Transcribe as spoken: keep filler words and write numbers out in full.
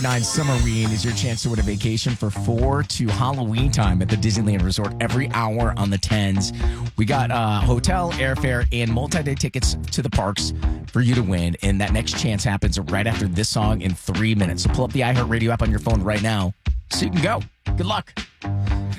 Nine Summerween is your chance to win a vacation for four to Halloween time at the Disneyland Resort every hour on the tens. We got uh, hotel, airfare, and multi-day tickets to the parks for you to win. And that next chance happens right after this song in three minutes. So pull up the iHeartRadio app on your phone right now so you can go. Good luck.